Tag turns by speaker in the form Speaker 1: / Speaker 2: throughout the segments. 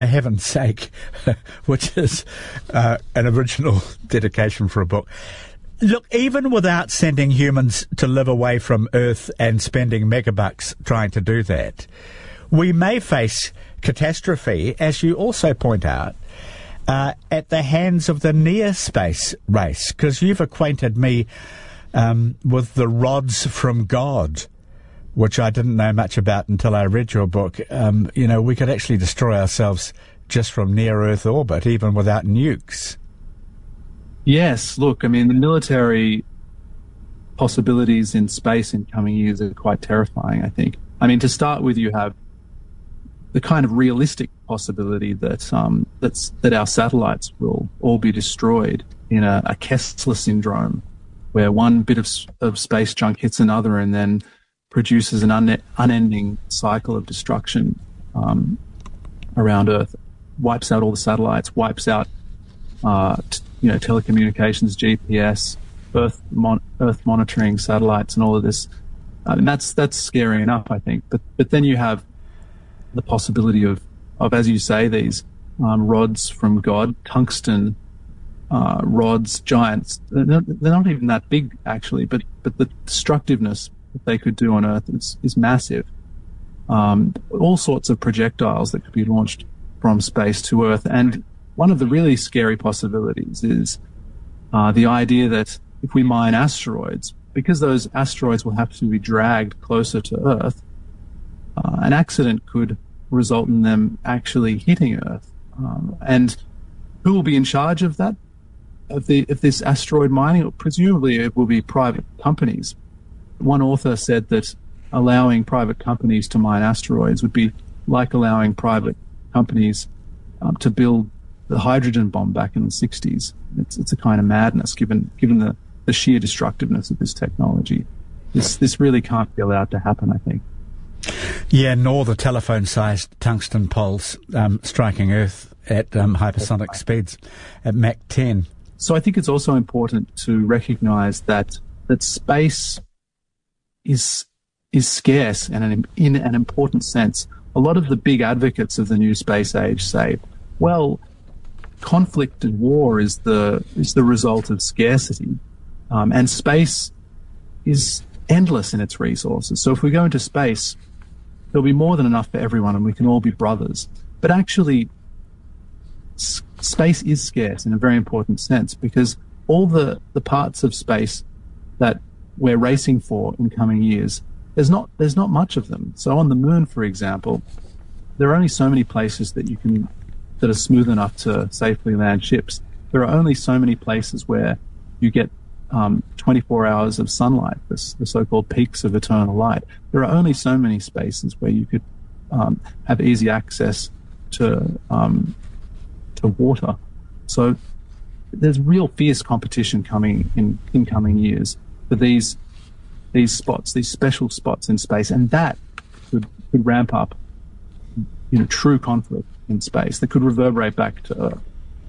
Speaker 1: heaven's sake, which is an original dedication for a book. Look, even without sending humans to live away from Earth and spending megabucks trying to do that, we may face catastrophe, as you also point out, at the hands of the near space race, because you've acquainted me with the rods from God, which I didn't know much about until I read your book. We could actually destroy ourselves just from near-Earth orbit, even without nukes.
Speaker 2: Yes, look, I mean, the military possibilities in space in coming years are quite terrifying, I think. I mean, to start with, you have the kind of realistic possibility that that our satellites will all be destroyed in a Kessler syndrome, where one bit of space junk hits another and then produces an unending cycle of destruction around Earth, wipes out all the satellites, wipes out telecommunications, GPS, Earth monitoring satellites, and all of this. I mean, that's scary enough, I think. But then you have the possibility of as you say, these rods from God, tungsten rods, giants. They're not even that big, actually, but the destructiveness that they could do on Earth is massive. All sorts of projectiles that could be launched from space to Earth. And one of the really scary possibilities is the idea that if we mine asteroids, because those asteroids will have to be dragged closer to Earth, an accident could result in them actually hitting Earth. And who will be in charge of that? Of this asteroid mining? Presumably it will be private companies. One author said that allowing private companies to mine asteroids would be like allowing private companies to build the hydrogen bomb back in the 60s. It's a kind of madness given the sheer destructiveness of this technology. This really can't be allowed to happen, I think.
Speaker 1: Yeah, nor the telephone-sized tungsten poles striking Earth at hypersonic speeds at Mach 10.
Speaker 2: So I think it's also important to recognize that space is scarce and in an important sense. A lot of the big advocates of the new space age say, well, conflict and war is the result of scarcity, and space is endless in its resources. So if we go into space, there'll be more than enough for everyone, and we can all be brothers. But actually, space is scarce in a very important sense, because all the parts of space that we're racing for in coming years, there's not much of them. So on the moon, for example, there are only so many places that are smooth enough to safely land ships. There are only so many places where you get 24 hours of sunlight, the so-called peaks of eternal light. There are only so many spaces where you could have easy access to water. So there's real fierce competition coming in coming years for these spots, these special spots in space, and that could ramp up, true conflict in space that could reverberate back to Earth.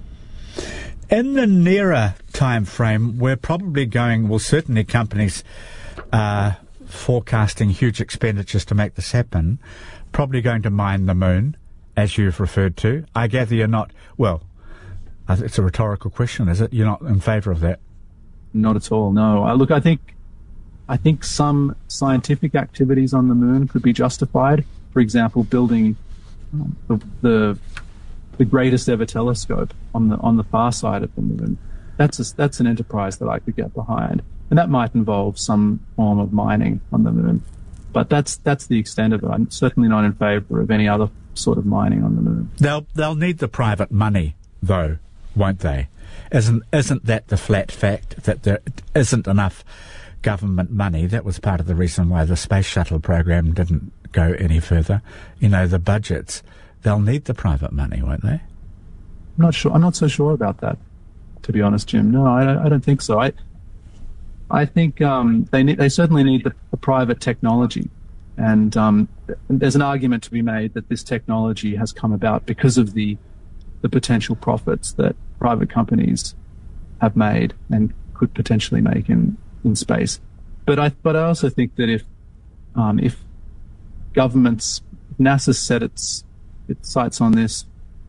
Speaker 1: In the nearer time frame, we're probably certainly companies are forecasting huge expenditures to make this happen, probably going to mine the moon, as you've referred to. I gather you're not, it's a rhetorical question, is it? You're not in favour of that?
Speaker 2: Not at all, no. Look, I think some scientific activities on the moon could be justified. For example, building the greatest ever telescope on the far side of the moon. That's an enterprise that I could get behind, and that might involve some form of mining on the moon. But that's the extent of it. I'm certainly not in favour of any other sort of mining on the moon.
Speaker 1: They'll need the private money, though, won't they? Isn't that the flat fact that there isn't enough government money? That was part of the reason why the space shuttle program didn't go any further. The budgets. They'll need the private money, won't they?
Speaker 2: I'm not sure. I'm not so sure about that, to be honest, Jim. No, I don't think so. I think they certainly need the private technology, and there's an argument to be made that this technology has come about because of the potential profits that private companies have made and could potentially make in space. But I also think that if governments, NASA set its sights on this